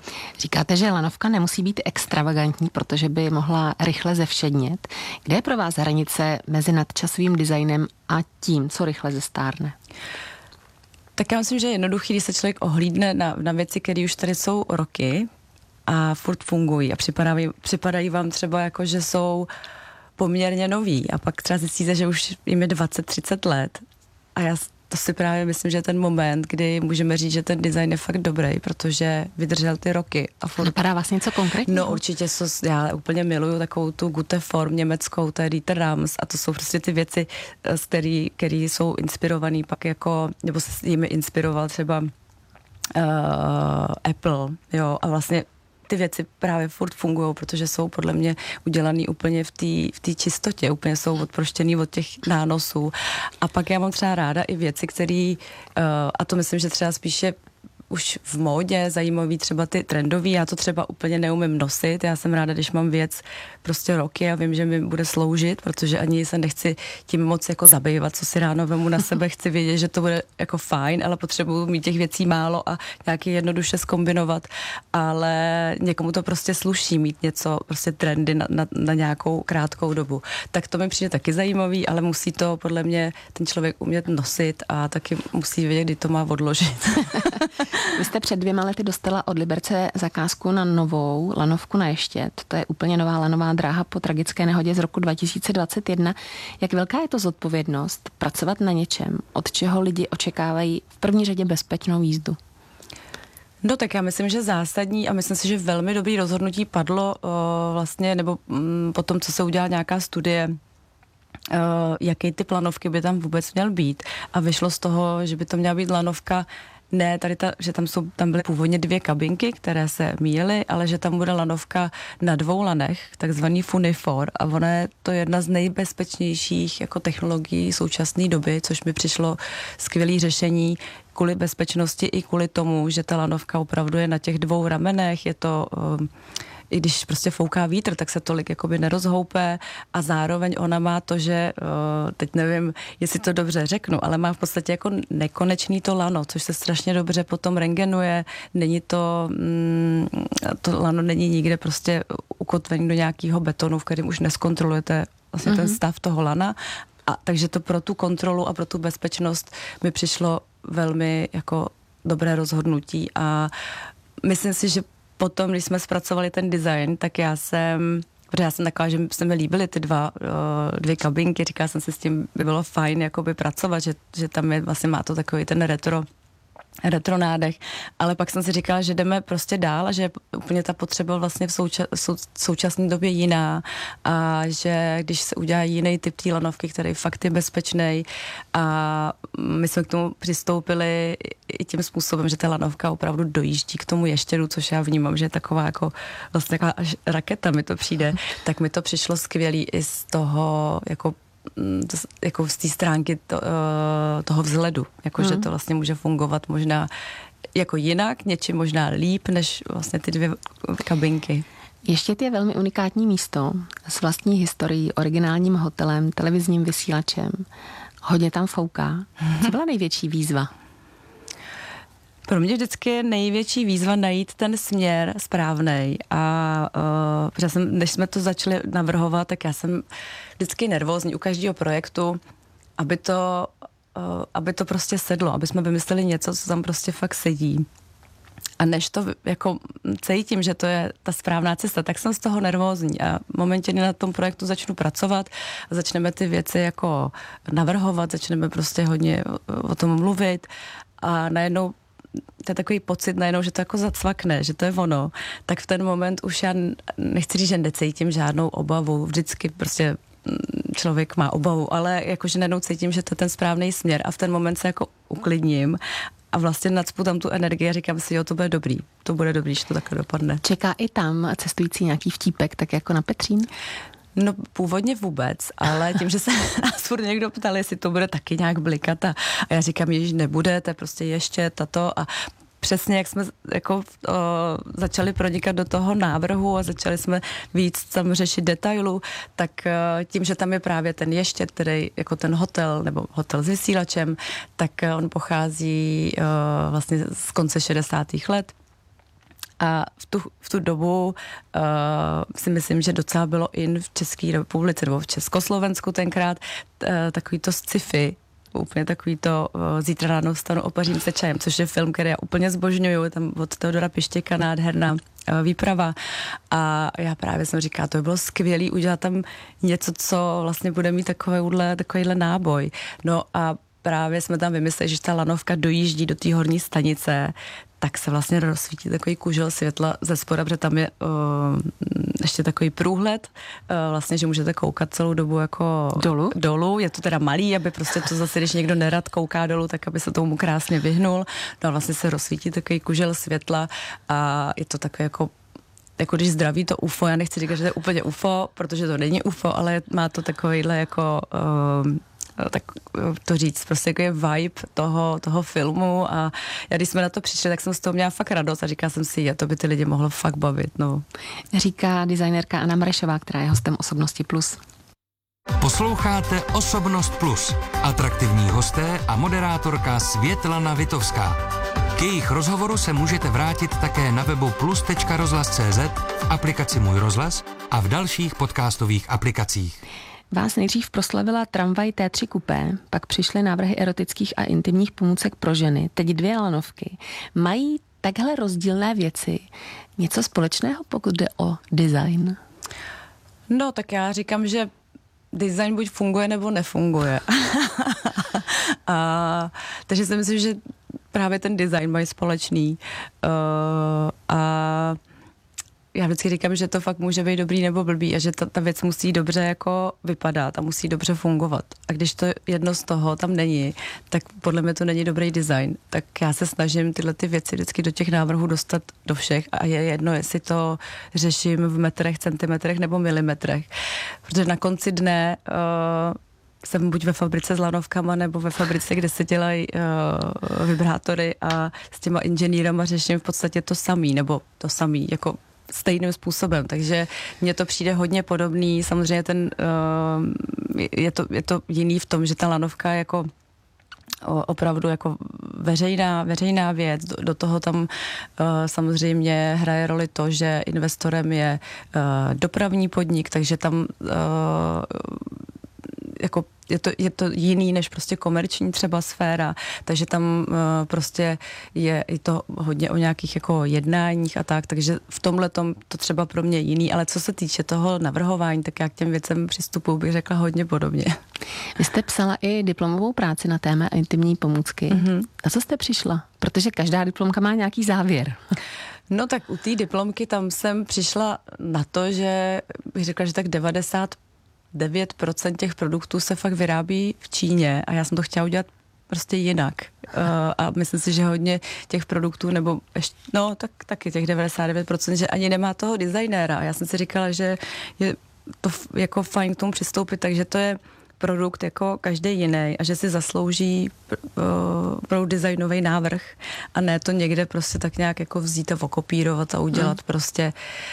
Říkáte, že lanovka nemusí být extravagantní, protože by mohla rychle zevšednět. Kde je pro vás hranice mezi nadčasovým designem a tím, co rychle zestárne? Tak já myslím, že je jednoduchý, když se člověk ohlídne na, na věci, které už tady jsou roky a furt fungují a připadají, připadají vám třeba jako, že jsou poměrně noví a pak třeba zjistíte, že už jim je dvacet třicet let a já to si právě myslím, že je ten moment, kdy můžeme říct, že ten design je fakt dobrý, protože vydržel ty roky. A furt... Napadá vás něco konkrétního? No určitě, so, já úplně miluju takovou tu Gute Form německou, to je Dieter Rams a to jsou prostě ty věci, které jsou inspirované pak jako, nebo se s nimi inspiroval třeba uh, Apple, jo, a vlastně ty věci právě furt fungují, protože jsou podle mě udělaný úplně v té v té čistotě, úplně jsou odproštěný od těch nánosů. A pak já mám třeba ráda i věci, které, uh, a to myslím, že třeba spíše už v módě, zajímavý třeba ty trendový, já to třeba úplně neumím nosit, já jsem ráda, když mám věc prostě roky a vím, že mi bude sloužit, protože ani se nechci tím moc jako zabývat, co si ráno vemu na sebe, chci vědět, že to bude jako fajn, ale potřebuju mít těch věcí málo a nějaký jednoduše zkombinovat, ale někomu to prostě sluší mít něco, prostě trendy na, na, na nějakou krátkou dobu. Tak to mi přijde taky zajímavý, ale musí to podle mě ten člověk umět nosit a taky musí vědět, kdy to má odložit. Vy jste před dvěma lety dostala od Liberce zakázku na novou lanovku na Ještěd. To je úplně nová lanová dráha po tragické nehodě z roku dva tisíce dvacet jedna. Jak velká je to zodpovědnost pracovat na něčem, od čeho lidi očekávají v první řadě bezpečnou jízdu? No tak já myslím, že zásadní a myslím si, že velmi dobrý rozhodnutí padlo uh, vlastně, nebo um, potom, co se udělala nějaká studie, uh, jaký typ lanovky by tam vůbec měl být. A vyšlo z toho, že by to měla být lanovka ne, tady ta, že tam, jsou, tam byly původně dvě kabinky, které se míjely, ale že tam bude lanovka na dvou lanech, takzvaný Funifor, a ona je to jedna z nejbezpečnějších jako technologií současné doby, což mi přišlo skvělé řešení kvůli bezpečnosti i kvůli tomu, že ta lanovka opravdu je na těch dvou ramenech, je to... Um, i když prostě fouká vítr, tak se tolik jakoby nerozhoupe a zároveň ona má to, že teď nevím, jestli to dobře řeknu, ale má v podstatě jako nekonečný to lano, což se strašně dobře potom rengenuje, není to, to lano není nikde prostě ukotvený do nějakého betonu, v kterém už neskontrolujete vlastně mm-hmm. ten stav toho lana. A takže to pro tu kontrolu a pro tu bezpečnost mi přišlo velmi jako dobré rozhodnutí a myslím si, že potom, když jsme zpracovali ten design, tak já jsem, protože já jsem taková, že se mi líbily ty dva, dvě kabinky, říkala jsem si, s tím by bylo fajn jakoby pracovat, že, že tam je, vlastně má to takový ten retro retro nádech, ale pak jsem si říkala, že jdeme prostě dál a že úplně ta potřeba vlastně v souča- sou- současné době jiná a že když se udělá jiný typ té lanovky, který fakt je bezpečný a my jsme k tomu přistoupili i tím způsobem, že ta lanovka opravdu dojíždí k tomu ještědu, což já vnímám, že je taková jako vlastně taková až raketa mi to přijde, tak mi to přišlo skvělý i z toho jako jako z té stránky to, toho vzhledu, jako hmm. že to vlastně může fungovat možná jako jinak, něčím možná líp, než vlastně ty dvě kabinky. Ještě je velmi unikátní místo s vlastní historií, originálním hotelem, televizním vysílačem. Hodně tam fouká. Co byla největší výzva? Pro mě vždycky je největší výzva najít ten směr správnej a uh, protože jsem, než jsme to začali navrhovat, tak já jsem vždycky nervózní u každého projektu, aby to, uh, aby to prostě sedlo, aby jsme vymysleli něco, co tam prostě fakt sedí. A než to jako cítím, že to je ta správná cesta, tak jsem z toho nervózní a v momentě, kdy na tom projektu začnu pracovat a začneme ty věci jako navrhovat, začneme prostě hodně o, o tom mluvit a najednou to je takový pocit najednou, že to jako zacvakne, že to je ono, tak v ten moment už já nechci říct, že necítím žádnou obavu, vždycky prostě člověk má obavu, ale jakože najednou cítím, že to je ten správný směr a v ten moment se jako uklidním a vlastně nacpu tam tu energii a říkám si, jo, to bude dobrý, to bude dobrý, že to takhle dopadne. Čeká i tam cestující nějaký vtípek, tak jako na Petřín? No původně vůbec, ale tím, že se nás furt někdo ptal, jestli to bude taky nějak blikat a, a já říkám, ježiš, nebude, to je prostě ještě tato a přesně jak jsme jako o, začali pronikat do toho návrhu a začali jsme víc tam řešit detailů, tak o, tím, že tam je právě ten ještěd, který jako ten hotel nebo hotel s vysílačem, tak on pochází o, vlastně z konce šedesátých let. A v tu, v tu dobu uh, si myslím, že docela bylo in v České republice nebo v Československu tenkrát uh, takový to sci-fi, úplně takový to uh, Zítra ráno vstanu, opařím se čajem, což je film, který já úplně zbožňuju, je tam od Teodora Pištěka nádherná uh, výprava a já právě jsem říkala, to by bylo skvělý udělat tam něco, co vlastně bude mít takovýhle, takovýhle náboj. No a právě jsme tam vymysleli, že ta lanovka dojíždí do té horní stanice, tak se vlastně rozsvítí takový kužel světla ze spoda, protože tam je uh, ještě takový průhled, uh, vlastně, že můžete koukat celou dobu jako dolů. dolů. Je to teda malý, aby prostě to zase, když někdo nerad kouká dolů, tak aby se tomu krásně vyhnul. No a vlastně se rozsvítí takový kužel světla a je to takové jako jako když zdraví to U F O, já nechci říkat, že to je úplně U F O, protože to není U F O, ale má to takovýhle jako uh, tak to říct, prostě jako je vibe toho, toho filmu a já když jsme na to přišli, tak jsem z toho měla fakt radost a říkala jsem si, že to by ty lidi mohlo fakt bavit, no. Říká designérka Anna Marešová, která je hostem Osobnosti plus. Posloucháte Osobnost plus. Atraktivní hosté a moderátorka Světlana Vitovská. K jejich rozhovoru se můžete vrátit také na webu plus tečka rozhlas tečka cé zet, v aplikaci Můj rozhlas a v dalších podcastových aplikacích. Vás nejdřív proslavila tramvaj T tři kupé, pak přišly návrhy erotických a intimních pomůcek pro ženy, teď dvě lanovky. Mají takhle rozdílné věci něco společného, pokud jde o design? No, tak já říkám, že design buď funguje, nebo nefunguje. a, takže si myslím, že právě ten design mají společný. Uh, a já vždycky říkám, že to fakt může být dobrý nebo blbý a že ta, ta věc musí dobře jako vypadat a musí dobře fungovat. A když to jedno z toho tam není, tak podle mě to není dobrý design. Tak já se snažím tyhle ty věci vždycky do těch návrhů dostat do všech a je jedno, jestli to řeším v metrech, centimetrech nebo milimetrech. Protože na konci dne uh, jsem buď ve fabrice s lanovkama, nebo ve fabrice, kde se dělají uh, vibrátory a s těma inženýrama řeším v podstatě to samý, nebo to samý, jako stejným způsobem, takže mně to přijde hodně podobný, samozřejmě ten, uh, je, to, je to jiný v tom, že ta lanovka je jako opravdu jako veřejná, veřejná věc, do, do toho tam uh, samozřejmě hraje roli to, že investorem je uh, dopravní podnik, takže tam uh, jako je to, je to jiný než prostě komerční třeba sféra, takže tam uh, prostě je i to hodně o nějakých jako jednáních a tak, takže v tomhletom to třeba pro mě jiný, ale co se týče toho navrhování, tak já k těm věcem přistupuji, bych řekla hodně podobně. Vy jste psala i diplomovou práci na téma intimní pomůcky. Mm-hmm. Na co jste přišla? Protože každá diplomka má nějaký závěr. No tak u té diplomky tam jsem přišla na to, že bych řekla, že tak devadesát devět procent těch produktů se fakt vyrábí v Číně a já jsem to chtěla udělat prostě jinak. Uh, a myslím si, že hodně těch produktů, nebo ještě, no tak taky těch devadesát devět procent, že ani nemá toho designéra. A já jsem si říkala, že je to jako fajn k tomu přistoupit, takže to je produkt jako každý jiný a že si zaslouží uh, pro designový návrh a ne to někde prostě tak nějak jako vzít a okopírovat a udělat mm. prostě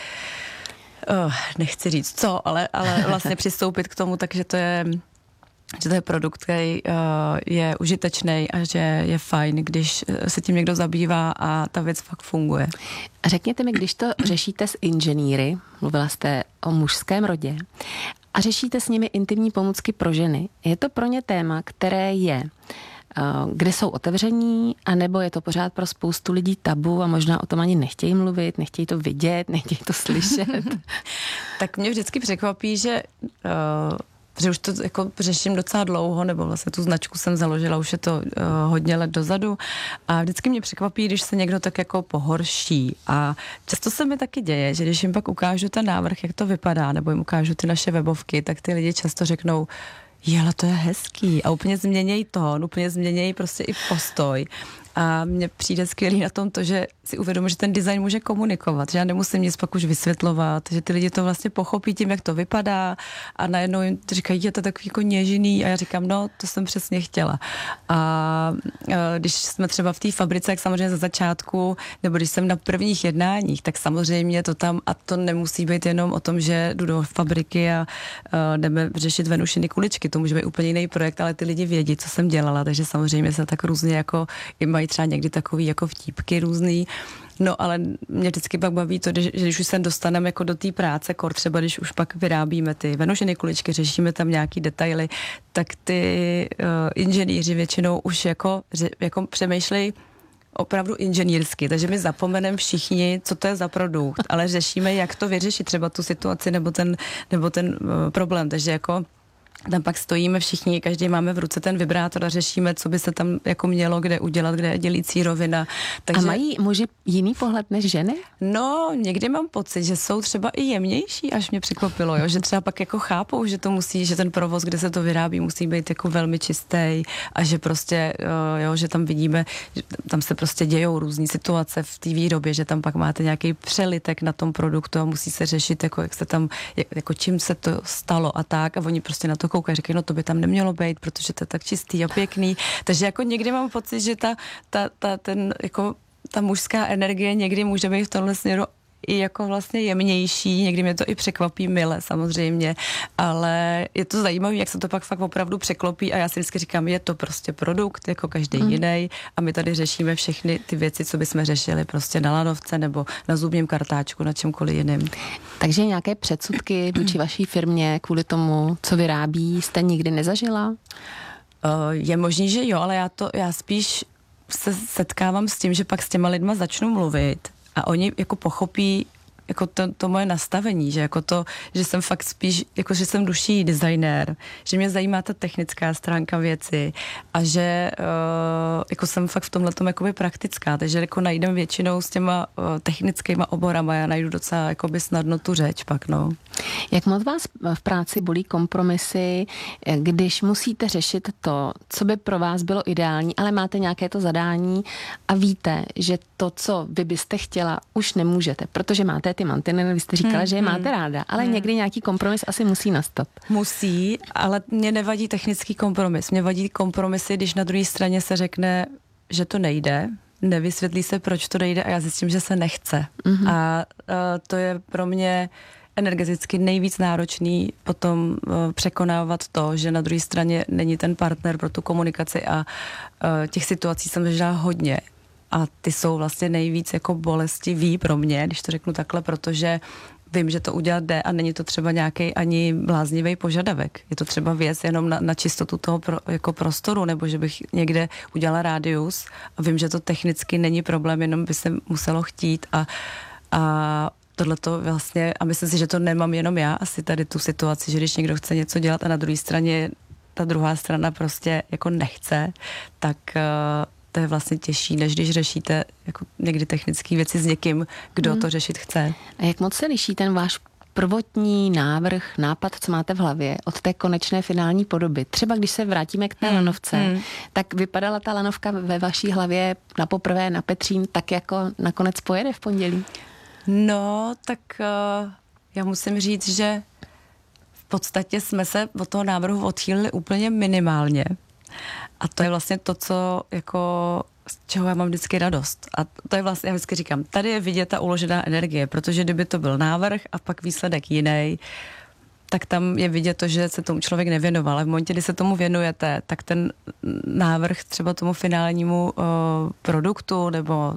Uh, nechci říct co, ale, ale vlastně přistoupit k tomu, takže to je, že to je produkt, který uh, je užitečný a že je fajn, když se tím někdo zabývá a ta věc fakt funguje. Řekněte mi, když to řešíte s inženýry, mluvila jste o mužském rodě, a řešíte s nimi intimní pomůcky pro ženy, je to pro ně téma, které je kde jsou otevření, anebo je to pořád pro spoustu lidí tabu a možná o tom ani nechtějí mluvit, nechtějí to vidět, nechtějí to slyšet? Tak mě vždycky překvapí, že, uh, že už to jako řeším docela dlouho, nebo vlastně tu značku jsem založila, už je to uh, hodně let dozadu a vždycky mě překvapí, když se někdo tak jako pohorší a často se mi taky děje, že když jim pak ukážu ten návrh, jak to vypadá, nebo jim ukážu ty naše webovky, tak ty lidi často řeknou, je, ale to je hezký a úplně změněj tón, úplně změněj prostě i postoj. A mně přijde skvělý na tom to, že si uvědomuji, že ten design může komunikovat, že já nemusím nic pak už vysvětlovat, že ty lidi to vlastně pochopí tím, jak to vypadá a najednou jim říkají, je to takový jako něžný a já říkám, no, to jsem přesně chtěla. A když jsme třeba v té fabrice, jak samozřejmě za začátku, nebo když jsem na prvních jednáních, tak samozřejmě to tam, a to nemusí být jenom o tom, že jdu do fabriky a jdeme řešit Venušiny kuličky, to může být úplně jiný projekt, ale ty lidi vědí, co jsem dělala, takže samozřejmě se tak různě jako i mají třeba někdy takový jako vtípky různý No ale mě vždycky pak baví to, že když už se dostaneme jako do té práce, kor třeba když už pak vyrábíme ty venoženy kuličky, řešíme tam nějaký detaily, tak ty uh, inženýři většinou už jako, jako přemýšlejí opravdu inženýrsky, takže my zapomeneme všichni, co to je za produkt, ale řešíme, jak to vyřešit, třeba tu situaci nebo ten, nebo ten uh, problém, takže jako tam pak stojíme všichni, každý máme v ruce ten vibrátor a řešíme, co by se tam jako mělo kde udělat, kde je dělící rovina. Takže... A mají muži jiný pohled než ženy? No, někdy mám pocit, že jsou třeba i jemnější, až mě překvapilo, jo? Že třeba pak jako chápou, že to musí, že ten provoz, kde se to vyrábí, musí být jako velmi čistý a že prostě, jo, že tam vidíme, že tam se prostě dějou různý situace v té výrobě, že tam pak máte nějaký přelitek na tom produktu a musí se řešit, jako jak se tam, jako čím se to stalo a tak a oni prostě na to koukají, říkají, no to by tam nemělo být, protože to je tak čistý a pěkný. Takže jako někdy mám pocit, že ta, ta, ta, ten, jako, ta mužská energie někdy může být v tomhle směru i jako vlastně jemnější, někdy mě to i překvapí mile samozřejmě, ale je to zajímavé, jak se to pak fakt opravdu překlopí a já si vždycky říkám, je to prostě produkt jako každý mm. jiný a my tady řešíme všechny ty věci, co bychom řešili prostě na lanovce nebo na zubním kartáčku, na čemkoliv jiným. Takže nějaké předsudky vůči vaší firmě kvůli tomu, co vyrábí, jste nikdy nezažila? Uh, je možný, že jo, ale já to, já spíš se setkávám s tím, že pak s těma lidma začnu mluvit a oni jako pochopí jako to, to moje nastavení, že jako to, že jsem fakt spíš, jako že jsem duší designér, že mě zajímá ta technická stránka věci a že uh, jako jsem fakt v tomhletom jakoby praktická, takže jako najdem většinou s těma uh, technickýma oborama, já najdu docela jakoby snadno tu řeč pak, no. Jak moc vás v práci bolí kompromisy, když musíte řešit to, co by pro vás bylo ideální, ale máte nějaké to zadání a víte, že to, co vy byste chtěla, už nemůžete, protože máte ty mantinely, vy jste říkala, hmm, že je máte ráda, ale hmm. někdy nějaký kompromis asi musí nastat. Musí, ale mě nevadí technický kompromis. Mě vadí kompromisy, když na druhé straně se řekne, že to nejde, nevysvětlí se, proč to nejde a já zjistím, že se nechce. Hmm. A, a to je pro mě energeticky nejvíc náročný potom uh, překonávat to, že na druhé straně není ten partner pro tu komunikaci a uh, těch situací jsem zažila hodně. A ty jsou vlastně nejvíc jako bolestivý pro mě, když to řeknu takhle, protože vím, že to udělat jde a není to třeba nějaký ani bláznivý požadavek. Je to třeba věc jenom na, na čistotu toho pro, jako prostoru, nebo že bych někde udělala rádius a vím, že to technicky není problém, jenom by se muselo chtít a, a tohleto vlastně, a myslím si, že to nemám jenom já, asi tady tu situaci, že když někdo chce něco dělat a na druhé straně ta druhá strana prostě jako nechce, tak uh, to je vlastně těžší, než když řešíte jako někdy technické věci s někým, kdo hmm. to řešit chce. A jak moc se liší ten váš prvotní návrh, nápad, co máte v hlavě, od té konečné finální podoby? Třeba když se vrátíme k té hmm. lanovce, hmm. tak vypadala ta lanovka ve vaší hlavě na poprvé na Petřín tak, jako nakonec pojede v pondělí? No, tak uh, já musím říct, že v podstatě jsme se od toho návrhu odchýlili úplně minimálně. A to je vlastně to, co jako, z čeho já mám vždycky radost. A to je vlastně, já vždycky říkám, tady je vidět ta uložená energie, protože kdyby to byl návrh a pak výsledek jiný, tak tam je vidět to, že se tomu člověk nevěnoval. Ale v momentě, kdy se tomu věnujete, tak ten návrh třeba tomu finálnímu uh, produktu nebo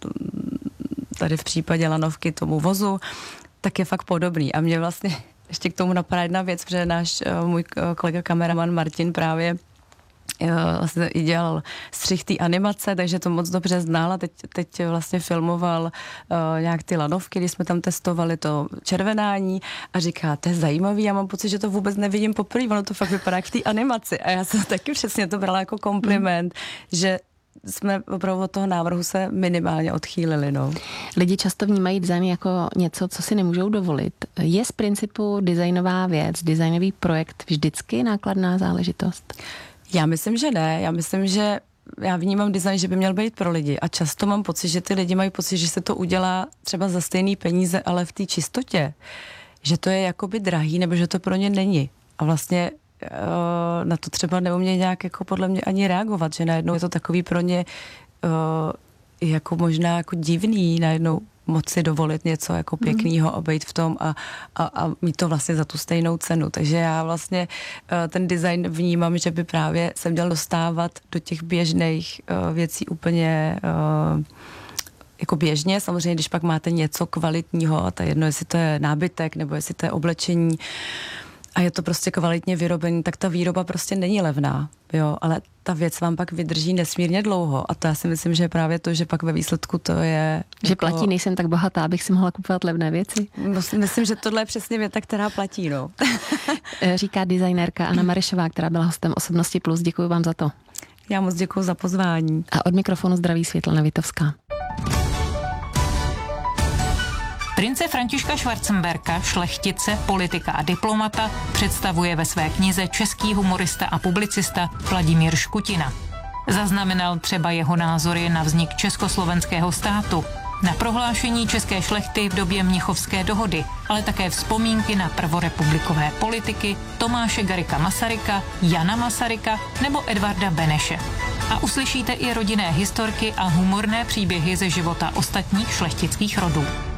tady v případě lanovky tomu vozu, tak je fakt podobný. A mě vlastně ještě k tomu napadá jedna věc, protože náš uh, můj kolega kameraman Martin právě vlastně i dělal střih té animace, takže to moc dobře znal a teď, teď vlastně filmoval uh, nějak ty lanovky, když jsme tam testovali to červenání a říká, to je zajímavý, já mám pocit, že to vůbec nevidím poprvé, ono to fakt vypadá jak v té animaci a já jsem taky přesně to brala jako kompliment, mm. že jsme opravdu od toho návrhu se minimálně odchýlili. No. Lidi často vnímají design jako něco, co si nemůžou dovolit. Je z principu designová věc, designový projekt vždycky nákladná záležitost? Já myslím, že ne. Já myslím, že já vnímám design, že by měl být pro lidi a často mám pocit, že ty lidi mají pocit, že se to udělá třeba za stejný peníze, ale v té čistotě, že to je jakoby drahý nebo že to pro ně není. A vlastně uh, na to třeba neumějí nějak jako podle mě ani reagovat, že najednou je to takový pro ně uh, jako možná jako divný najednou moci dovolit něco jako pěknýho a být v tom a, a, a mít to vlastně za tu stejnou cenu. Takže já vlastně uh, ten design vnímám, že by právě se měl dostávat do těch běžných uh, věcí úplně uh, jako běžně. Samozřejmě, když pak máte něco kvalitního, a to je jedno, jestli to je nábytek nebo jestli to je oblečení a je to prostě kvalitně vyrobený, tak ta výroba prostě není levná, jo, ale ta věc vám pak vydrží nesmírně dlouho a to já si myslím, že je právě to, že pak ve výsledku to je... Že jako... platí, nejsem tak bohatá, abych si mohla kupovat levné věci. Myslím, že tohle je přesně věta, která platí, no. Říká designérka Anna Marešová, která byla hostem Osobnosti Plus. Děkuji vám za to. Já moc děkuji za pozvání. A od mikrofonu zdraví Světlana Vitovská. Prince Františka Schwarzenberga, šlechtice, politika a diplomata, představuje ve své knize český humorista a publicista Vladimír Škutina. Zaznamenal třeba jeho názory na vznik československého státu, na prohlášení české šlechty v době Mnichovské dohody, ale také vzpomínky na prvorepublikové politiky Tomáše Garrigua Masaryka, Jana Masaryka nebo Edvarda Beneše. A uslyšíte i rodinné historky a humorné příběhy ze života ostatních šlechtických rodů.